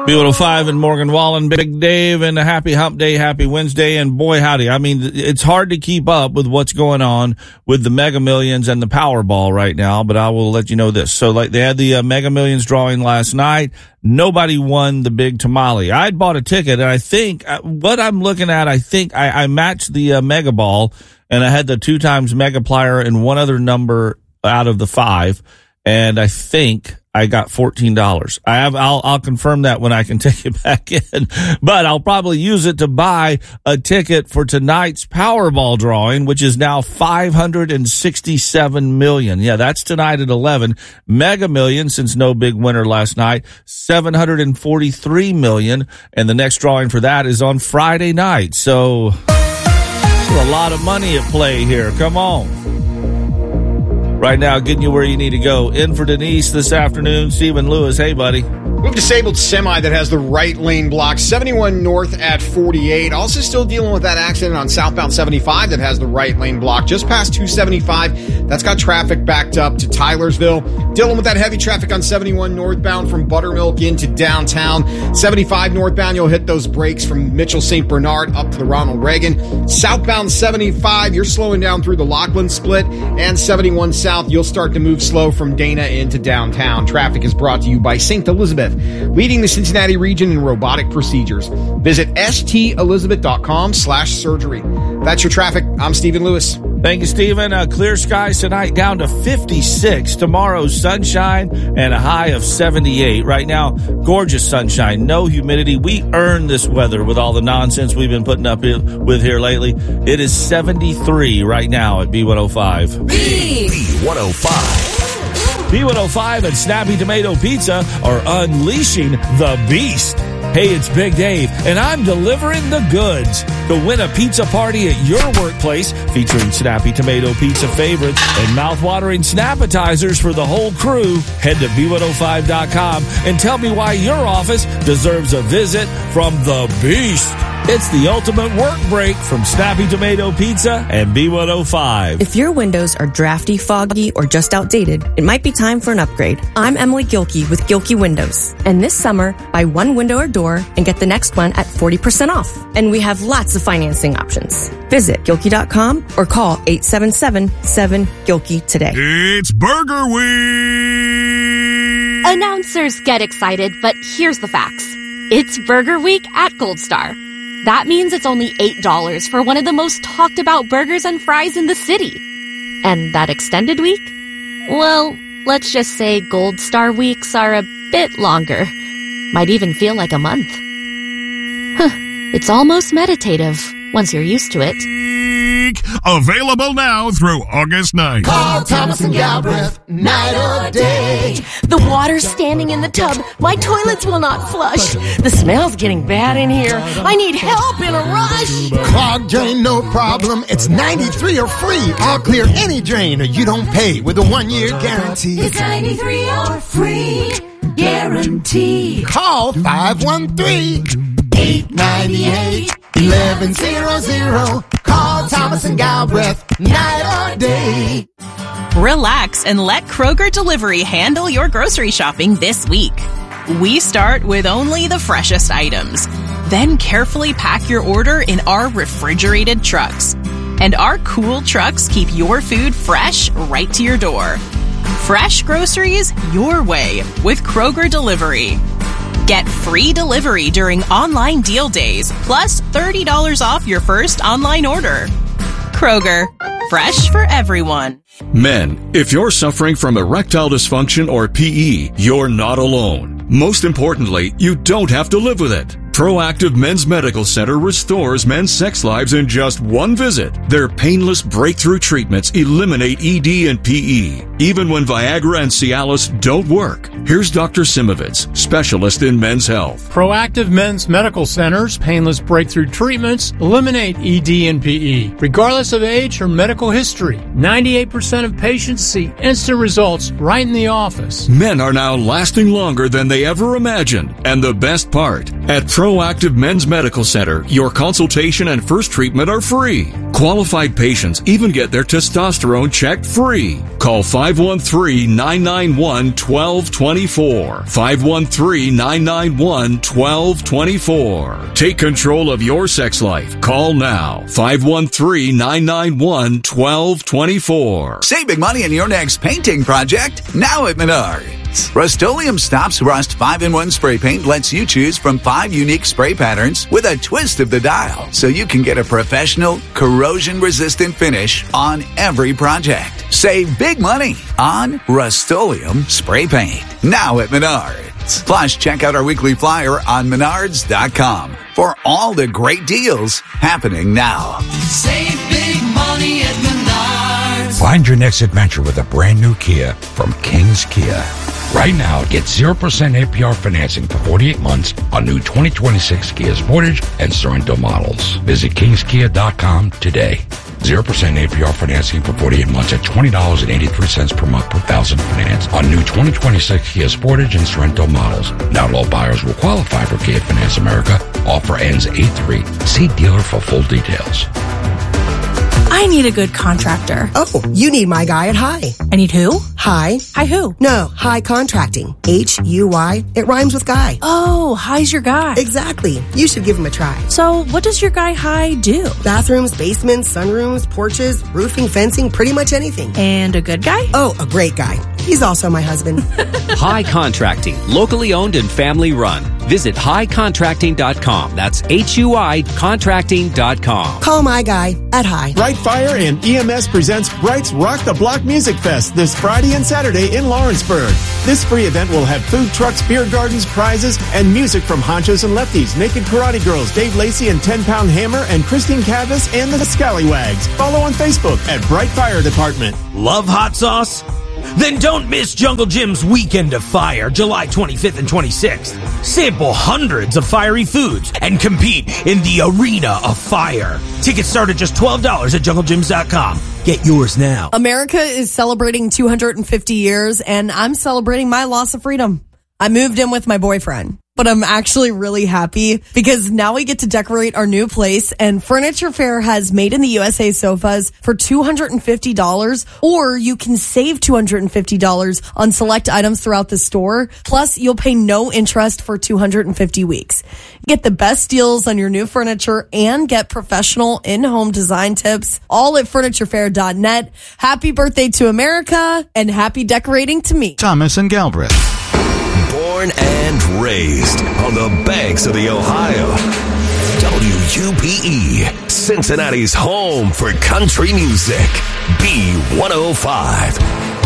B105 and Morgan Wallen, Big Dave, and a happy hump day, happy Wednesday, and boy howdy. I mean, it's hard to keep up with what's going on with the Mega Millions and the Powerball right now, but I will let you know this. So like they had the Mega Millions drawing last night. Nobody won the big tamale. I'd bought a ticket, and I think what I'm looking at, I think I matched the Mega Ball, and I had the 2 times Megaplier and one other number out of the 5, and I think I got $14. I'll confirm that when I can take it back in, but I'll probably use it to buy a ticket for tonight's Powerball drawing, which is now $567 million. Yeah, that's tonight at 11. Mega Million, since no big winner last night, $743 million. And the next drawing for that is on Friday night. So a lot of money at play here. Come on. Right now, getting you where you need to go. In for Denise this afternoon, Stephen Lewis. Hey, buddy. We have disabled semi that has the right lane blocked. 71 north at 48. Also still dealing with that accident on southbound 75 that has the right lane blocked. Just past 275. That's got traffic backed up to Tylersville. Dealing with that heavy traffic on 71 northbound from Buttermilk into downtown. 75 northbound, you'll hit those brakes from Mitchell St. Bernard up to the Ronald Reagan. Southbound 75, you're slowing down through the Lachlan split. And 71 south, you'll start to move slow from Dana into downtown. Traffic is brought to you by St. Elizabeth, leading the Cincinnati region in robotic procedures. Visit stelizabeth.com/surgery. That's your traffic. I'm Stephen Lewis. Thank you, Stephen. Clear skies tonight, down to 56. Tomorrow, sunshine and a high of 78. Right now, gorgeous sunshine, no humidity. We earned this weather with all the nonsense we've been putting up with here lately. It is 73 right now at B105. B105. B105 and Snappy Tomato Pizza are unleashing the beast. Hey, it's Big Dave, and I'm delivering the goods. To win a pizza party at your workplace featuring Snappy Tomato Pizza favorites and mouth-watering Snappetizers for the whole crew, head to B105.com and tell me why your office deserves a visit from the beast. It's the ultimate work break from Snappy Tomato Pizza and B105. If your windows are drafty, foggy, or just outdated, it might be time for an upgrade. I'm Emily Gilkey with Gilkey Windows. And this summer, buy one window or door and get the next one at 40% off. And we have lots of financing options. Visit Gilkey.com or call 877-7-GILKEY today. It's Burger Week! Announcers get excited, but here's the facts. It's Burger Week at Gold Star. That means it's only $8 for one of the most talked about burgers and fries in the city. And that extended week? Well, let's just say Gold Star weeks are a bit longer. Might even feel like a month. It's almost meditative once you're used to it. Available now through August 9th. Call Thomas and Galbraith, night or day. The water's standing in the tub. My toilets will not flush. The smell's getting bad in here. I need help in a rush. Clogged drain, no problem. It's 93 or free. All clear any drain or you don't pay with a 1-year guarantee. It's 93 or free guarantee. Call 513-898-1100. Call Thomas and Galbraith, night or day. Relax and let Kroger Delivery handle your grocery shopping this week. We start with only the freshest items, then carefully pack your order in our refrigerated trucks. And our cool trucks keep your food fresh right to your door. Fresh groceries your way with Kroger Delivery. Get free delivery during online deal days, plus $30 off your first online order. Kroger, fresh for everyone. Men, if you're suffering from erectile dysfunction or PE, you're not alone. Most importantly, you don't have to live with it. Proactive Men's Medical Center restores men's sex lives in just one visit. Their painless breakthrough treatments eliminate ED and PE, even when Viagra and Cialis don't work. Here's Dr. Simovitz, specialist in men's health. Proactive Men's Medical Center's painless breakthrough treatments eliminate ED and PE, regardless of age or medical history. 98% of patients see instant results right in the office. Men are now lasting longer than they ever imagined. And the best part, at Proactive Men's Medical Center, your consultation and first treatment are free. Qualified patients even get their testosterone checked free. Call 513-991-1224. 513-991-1224. Take control of your sex life. Call now. 513-991-1224. Save big money on your next painting project now at Menards. Rust-Oleum Stops Rust 5-in-1 spray paint lets you choose from 5 unique spray patterns with a twist of the dial, so you can get a professional, corrosion-resistant finish on every project. Save big money on Rust-Oleum spray paint now at Menards. Plus, check out our weekly flyer on Menards.com for all the great deals happening now. Save big money at Menards. Find your next adventure with a brand new Kia from King's Kia. Right now, get 0% APR financing for 48 months on new 2026 Kia Sportage and Sorento models. Visit kingskia.com today. 0% APR financing for 48 months at $20.83 per month per thousand finance on new 2026 Kia Sportage and Sorento models. Not all buyers will qualify for Kia Finance America. Offer ends 8/3. See dealer for full details. I need a good contractor. Oh, you need my guy at High. I need who? High. High who? No, High Contracting. H-U-Y. It rhymes with guy. Oh, High's your guy. Exactly. You should give him a try. So what does your guy High do? Bathrooms, basements, sunrooms, porches, roofing, fencing, pretty much anything. And a good guy? Oh, a great guy. He's also my husband. High Contracting, locally owned and family run. Visit highcontracting.com. That's HUI contracting.com. Call my guy at High. Bright Fire and EMS presents Bright's Rock the Block Music Fest this Friday and Saturday in Lawrenceburg. This free event will have food trucks, beer gardens, prizes, and music from Honchos and Lefties, Naked Karate Girls, Dave Lacey and 10 Pound Hammer, and Christine Cavas and the Scallywags. Follow on Facebook at Bright Fire Department. Love hot sauce? Then don't miss Jungle Jim's Weekend of Fire, July 25th and 26th. Sample hundreds of fiery foods and compete in the Arena of Fire. Tickets start at just $12 at junglegyms.com. Get yours now. America is celebrating 250 years, and I'm celebrating my loss of freedom. I moved in with my boyfriend. But I'm actually really happy because now we get to decorate our new place, and Furniture Fair has made in the USA sofas for $250, or you can save $250 on select items throughout the store. Plus, you'll pay no interest for 250 weeks. Get the best deals on your new furniture and get professional in-home design tips all at FurnitureFair.net. Happy birthday to America and happy decorating to me. Thomas and Galbraith. Born and raised on the banks of the Ohio. WUPE, Cincinnati's home for country music. B105.